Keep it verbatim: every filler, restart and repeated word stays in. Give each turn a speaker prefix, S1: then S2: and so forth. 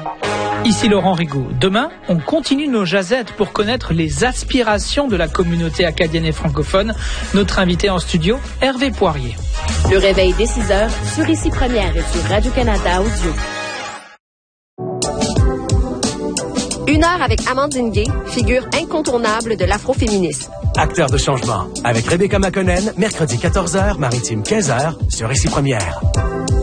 S1: Ici Laurent Rigaud. Demain, on continue nos jazettes pour connaître les aspirations de la communauté acadienne et francophone. Notre invité en studio, Hervé Poirier.
S2: Le réveil dès six heures sur Ici Première et sur Radio-Canada Audio. Une heure avec Amandine Gay, figure incontournable de l'afroféminisme.
S3: Acteur de changement, avec Rebecca Makonnen, mercredi quatorze heures, maritime quinze heures, sur Ici Première.